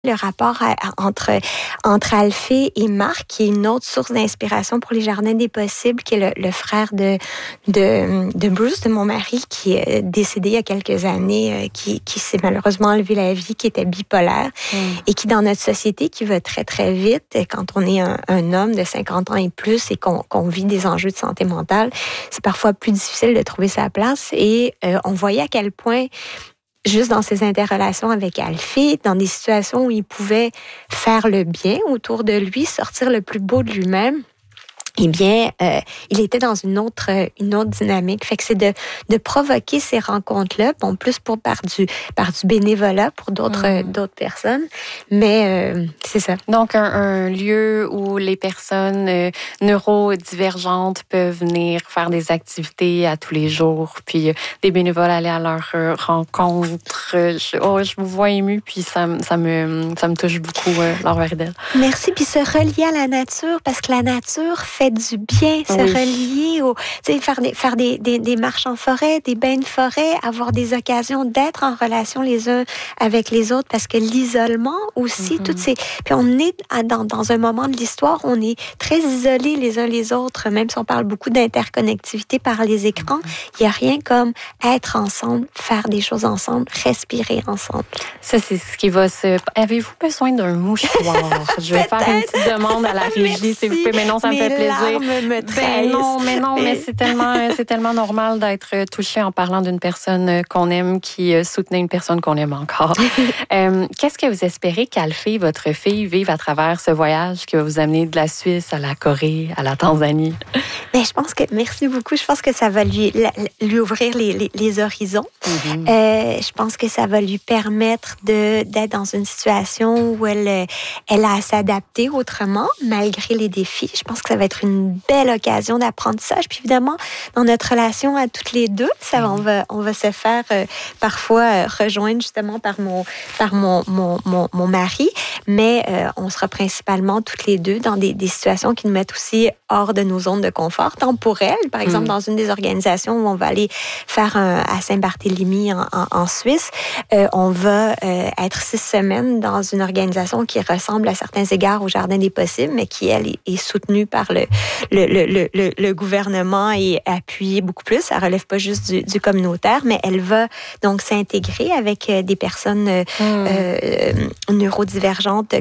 le rapport entre Alphée et Marc, qui est une autre source d'inspiration pour les Jardins des possibles, qui est le frère de Bruce, de mon mari, qui est décédé il y a quelques années, qui s'est malheureusement enlevé la vie, qui était bipolaire, et qui, dans notre société, qui va très, très vite, quand on est un homme de 50 ans et plus et qu'on vit des enjeux de santé mentale, c'est parfois plus difficile de trouver sa place. Et on voyait à quel point, juste dans ses interrelations avec Alphée, dans des situations où il pouvait faire le bien autour de lui, sortir le plus beau de lui-même, eh bien, il était dans une autre dynamique. Fait que c'est de provoquer ces rencontres-là, bon, plus par du bénévolat pour d'autres personnes, mais c'est ça. Donc, un lieu où les personnes neurodivergentes peuvent venir faire des activités à tous les jours, puis des bénévoles aller à leur rencontre. Je vous vois émue, puis ça me touche beaucoup, Laure Varidel. Merci, puis se relier à la nature, parce que la nature fait du bien, se relier faire des marches en forêt, des bains de forêt, avoir des occasions d'être en relation les uns avec les autres, parce que l'isolement aussi, puis on est dans un moment de l'histoire, on est très isolés les uns les autres, même si on parle beaucoup d'interconnectivité par les écrans, il n'y a rien comme être ensemble, faire des choses ensemble, respirer ensemble. Ça, c'est ce qui va se... Avez-vous besoin d'un mouchoir? Je vais faire une petite demande à la régie, s'il vous plaît, mais non, ça me fait plaisir. Mais c'est tellement normal d'être touché en parlant d'une personne qu'on aime qui soutenait une personne qu'on aime encore. Qu'est-ce que vous espérez qu'Alphée, votre fille, vive à travers ce voyage qui va vous amener de la Suisse à la Corée, à la Tanzanie? Ben, merci beaucoup. Je pense que ça va lui ouvrir les horizons. Je pense que ça va lui permettre d'être dans une situation où elle a à s'adapter autrement, malgré les défis. Je pense que ça va être une belle occasion d'apprentissage. Puis évidemment, dans notre relation à toutes les deux, on va se faire parfois rejoindre justement par mon mari, mais on sera principalement toutes les deux dans des situations qui nous mettent aussi hors de nos zones de confort temporel. Par exemple, dans une des organisations où on va aller faire à Saint-Barthélemy en Suisse, on va être 6 semaines dans une organisation qui ressemble à certains égards au Jardin des possibles, mais qui, elle, est soutenue par le gouvernement et appuyée beaucoup plus. Ça relève pas juste du communautaire, mais elle va donc s'intégrer avec des personnes neurodivergentes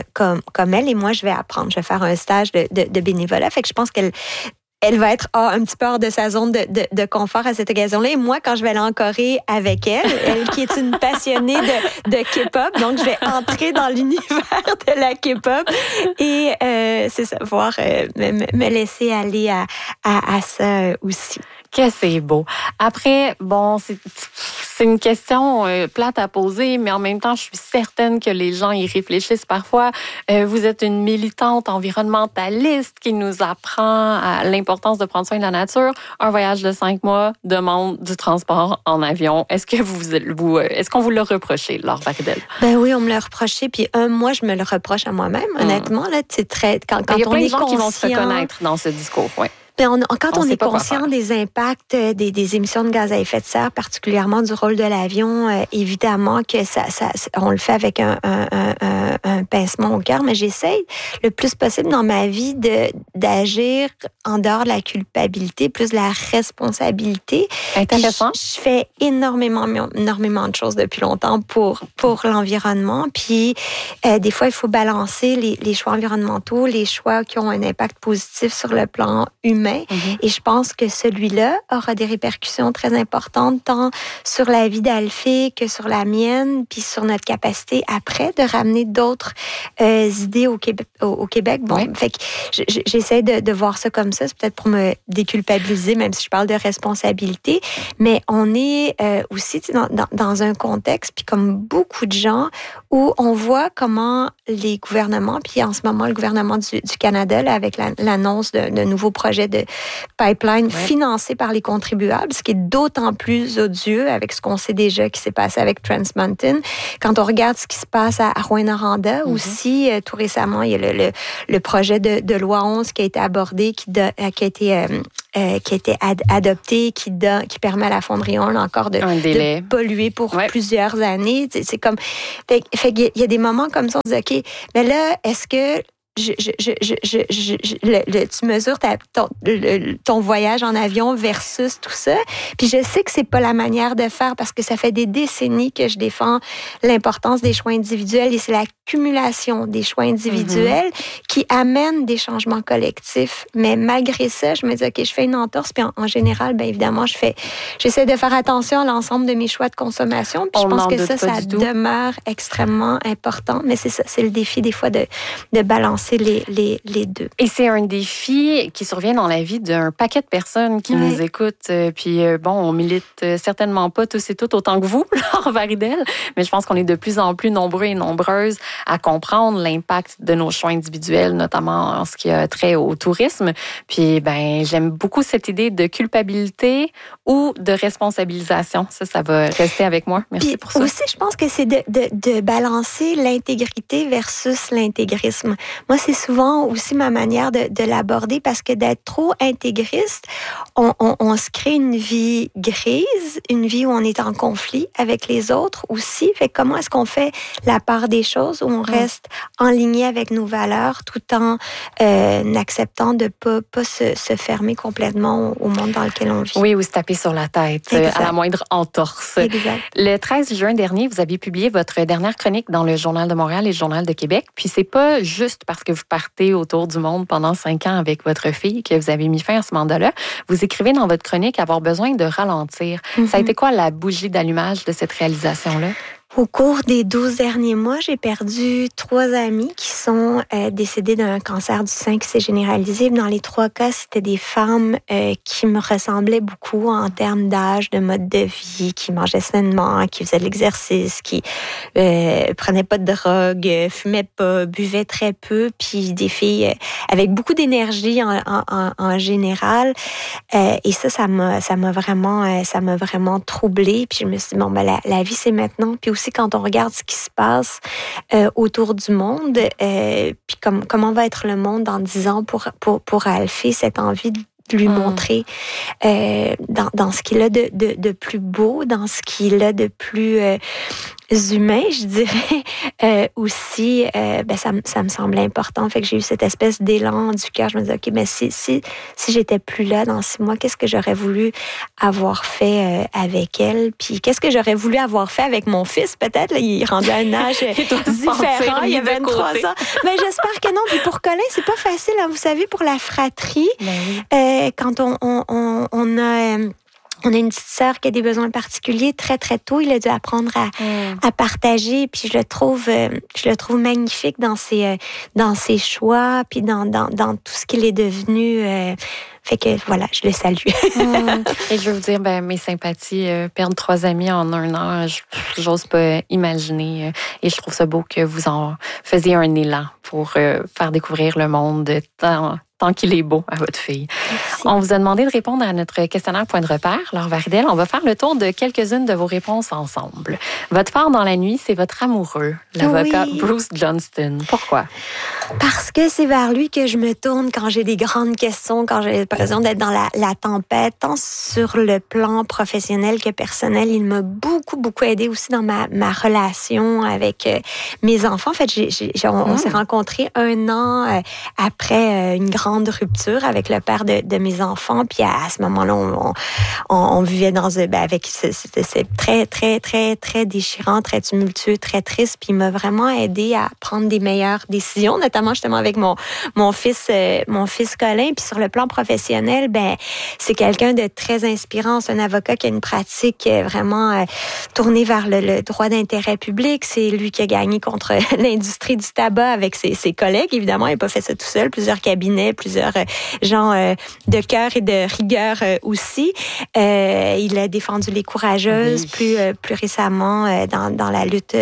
comme elle. Et moi, je vais apprendre. Je vais faire un stage de bénévolat. Fait que je pense qu'elle va être un petit peu hors de sa zone de confort à cette occasion-là. Et moi, quand je vais aller en Corée avec elle qui est une passionnée de K-pop, donc je vais entrer dans l'univers de la K-pop et c'est ça, voir me laisser aller à ça aussi. Que c'est beau. Après, bon, c'est une question plate à poser, mais en même temps, je suis certaine que les gens y réfléchissent parfois. Vous êtes une militante environnementaliste qui nous apprend à l'importance de prendre soin de la nature. Un voyage de 5 mois demande du transport en avion. Est-ce qu'on vous l'a reproché, Laure Varidel? Ben oui, on me l'a reproché. Puis moi, je me le reproche à moi-même. Honnêtement, là, c'est très quand il y a on plein est de gens conscient, qui vont se reconnaître dans ce discours. Oui. Quand on est conscient des impacts des émissions de gaz à effet de serre, particulièrement du rôle de l'avion, évidemment que ça on le fait avec un pincement au cœur, mais j'essaye le plus possible dans ma vie d'agir en dehors de la culpabilité, plus de la responsabilité. Intéressant. Je fais énormément de choses depuis longtemps pour l'environnement, puis des fois il faut balancer les choix environnementaux, les choix qui ont un impact positif sur le plan humain. Et je pense que celui-là aura des répercussions très importantes tant sur la vie d'Alphée que sur la mienne, puis sur notre capacité après de ramener d'autres idées au Québec. Bon, fait que j'essaie de voir ça comme ça. C'est peut-être pour me déculpabiliser, même si je parle de responsabilité. Mais on est aussi dans un contexte, puis comme beaucoup de gens, où on voit comment les gouvernements, puis en ce moment le gouvernement du Canada, là, avec l'annonce de nouveaux projets de pipeline financés par les contribuables, ce qui est d'autant plus odieux avec ce qu'on sait déjà qui s'est passé avec Trans Mountain. Quand on regarde ce qui se passe à Rouyn-Noranda aussi, tout récemment, il y a le projet de loi 11 qui a été abordé, qui a été qui a été adopté, qui permet à la fonderie Horn encore de polluer pour plusieurs années. C'est comme, fait qu'il y a des moments comme ça, on se dit, OK, mais là, est-ce que tu mesures ton voyage en avion versus tout ça. Puis je sais que c'est pas la manière de faire parce que ça fait des décennies que je défends l'importance des choix individuels et c'est l'accumulation des choix individuels qui amène des changements collectifs. Mais malgré ça, je me dis, OK, je fais une entorse. Puis en général, bien évidemment, j'essaie de faire attention à l'ensemble de mes choix de consommation. Puis je pense que ça demeure extrêmement important. Mais c'est ça, c'est le défi des fois de balancer les deux. Et c'est un défi qui survient dans la vie d'un paquet de personnes qui nous écoutent. Puis on milite certainement pas tous et toutes autant que vous, Laure Varidel, mais je pense qu'on est de plus en plus nombreux et nombreuses à comprendre l'impact de nos choix individuels, notamment en ce qui a trait au tourisme. Puis j'aime beaucoup cette idée de culpabilité ou de responsabilisation. Ça va rester avec moi. Merci puis pour ça. Aussi, je pense que c'est de balancer l'intégrité versus l'intégrisme. Moi, c'est souvent aussi ma manière de l'aborder parce que d'être trop intégriste, on se crée une vie grise, une vie où on est en conflit avec les autres aussi. Fait que comment est-ce qu'on fait la part des choses où on reste en ligne avec nos valeurs tout en acceptant de pas se fermer complètement au monde dans lequel on vit. Oui, ou se taper sur la tête à la moindre entorse. Exact. Le 13 juin dernier, vous avez publié votre dernière chronique dans le Journal de Montréal et le Journal de Québec. Puis c'est pas juste parce que vous partez autour du monde pendant 5 ans avec votre fille que vous avez mis fin à ce mandat-là. Vous écrivez dans votre chronique avoir besoin de ralentir. Ça a été quoi la bougie d'allumage de cette réalisation-là? Au cours des 12 derniers mois, j'ai perdu 3 amis qui sont décédés d'un cancer du sein qui s'est généralisé. Dans les 3 cas, c'était des femmes qui me ressemblaient beaucoup en termes d'âge, de mode de vie, qui mangeaient sainement, qui faisaient de l'exercice, qui prenaient pas de drogue, fumaient pas, buvaient très peu, puis des filles avec beaucoup d'énergie en général. Et ça m'a vraiment troublée. Puis je me suis dit, la vie, c'est maintenant. Puis aussi, quand on regarde ce qui se passe autour du monde, puis comment va être le monde dans 10 ans pour Alfie, cette envie de lui montrer dans ce qu'il a de plus beau, dans ce qu'il a de plus humain, je dirais, aussi, ça me semblait important. Fait que j'ai eu cette espèce d'élan du cœur. Je me disais, OK, mais si j'étais plus là dans 6 mois, qu'est-ce que j'aurais voulu avoir fait avec elle? Puis qu'est-ce que j'aurais voulu avoir fait avec mon fils, peut-être? Là, il est rendu à un âge différent. Il y a 23 ans. Mais j'espère que non. Puis pour Colin, c'est pas facile. Hein, vous savez, pour la fratrie, quand on a... On a une petite sœur qui a des besoins particuliers. Très, très tôt, il a dû apprendre à partager. Puis je le trouve magnifique dans ses choix, puis dans tout ce qu'il est devenu. Fait que voilà, je le salue. Et je veux vous dire, mes sympathies, perdre 3 amis en 1 an, j'ose pas imaginer. Et je trouve ça beau que vous en faisiez un élan pour faire découvrir le monde tant qu'il est beau à votre fille. Merci. On vous a demandé de répondre à notre questionnaire point de repère. Laure Varidel, on va faire le tour de quelques-unes de vos réponses ensemble. Votre phare dans la nuit, c'est votre amoureux, l'avocat Bruce Johnston. Pourquoi? Parce que c'est vers lui que je me tourne quand j'ai des grandes questions, quand j'ai l'impression d'être dans la tempête, tant sur le plan professionnel que personnel. Il m'a beaucoup, beaucoup aidé aussi dans ma relation avec mes enfants. En fait, on s'est rencontrés 1 an après une grande rupture avec le père de mes enfants. Puis à ce moment-là, on vivait avec c'était très, très, très, très déchirant, très tumultueux, très triste. Puis il m'a vraiment aidé à prendre des meilleures décisions, notamment justement avec mon fils Colin. Puis sur le plan professionnel, c'est quelqu'un de très inspirant. C'est un avocat qui a une pratique vraiment tournée vers le droit d'intérêt public. C'est lui qui a gagné contre l'industrie du tabac avec ses collègues. Évidemment, il n'a pas fait ça tout seul. Plusieurs cabinets, plusieurs gens de cœur et de rigueur aussi. Il a défendu les courageuses plus récemment dans la lutte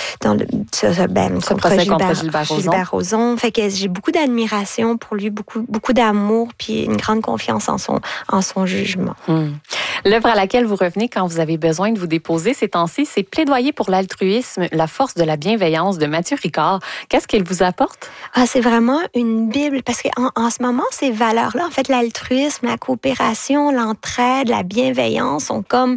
contre Gilbert Rozon. Fait que j'ai beaucoup d'admiration pour lui, beaucoup d'amour, puis une grande confiance en son jugement. L'œuvre à laquelle vous revenez quand vous avez besoin de vous déposer ces temps-ci, c'est Plaidoyer pour l'altruisme, la force de la bienveillance de Mathieu Ricard. Qu'est-ce qu'il vous apporte? C'est vraiment une Bible, parce qu'en ce moment, ces valeurs-là, en fait, l'altruisme, la coopération, l'entraide, la bienveillance sont comme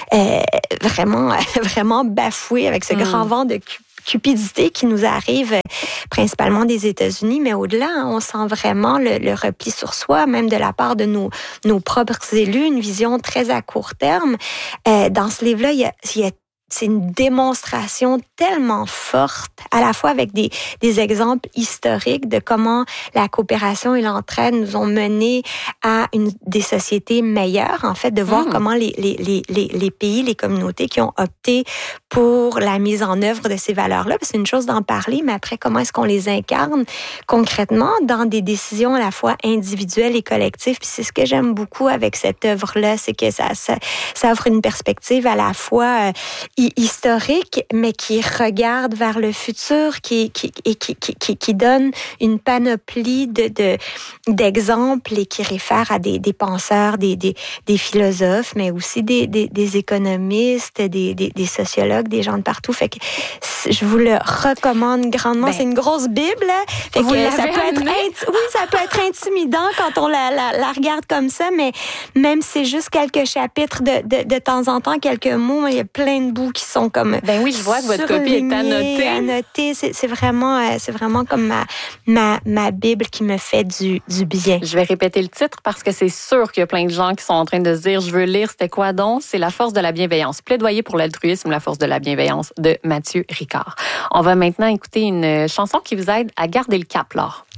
vraiment bafouées avec ce grand vent de cupidité qui nous arrive principalement des États-Unis, mais au-delà, on sent vraiment le repli sur soi, même de la part de nos propres élus, une vision très à court terme. Dans ce livre-là, c'est une démonstration tellement forte, à la fois avec des exemples historiques de comment la coopération et l'entraide nous ont mené à des sociétés meilleures, en fait, de voir comment les pays, les communautés qui ont opté pour la mise en œuvre de ces valeurs-là, c'est une chose d'en parler, mais après, comment est-ce qu'on les incarne concrètement dans des décisions à la fois individuelles et collectives. Puis c'est ce que j'aime beaucoup avec cette œuvre-là, c'est que ça offre une perspective à la fois historique, mais qui regarde vers le futur, qui donne une panoplie d'exemples et qui réfère à des penseurs, des philosophes, mais aussi des économistes, des sociologues, des gens de partout. Fait que je vous le recommande grandement. C'est une grosse Bible. Fait que ça peut être intimidant quand on la regarde comme ça, mais même si c'est juste quelques chapitres de temps en temps, quelques mots, il y a plein de bouts qui sont comme oui, je vois que votre copie est annotée. C'est vraiment comme ma Bible qui me fait du bien. Je vais répéter le titre parce que c'est sûr qu'il y a plein de gens qui sont en train de se dire je veux lire, c'était quoi donc? C'est La force de la bienveillance. Plaidoyer pour l'altruisme, la force de la bienveillance de Mathieu Ricard. On va maintenant écouter une chanson qui vous aide à garder le cap, Laure.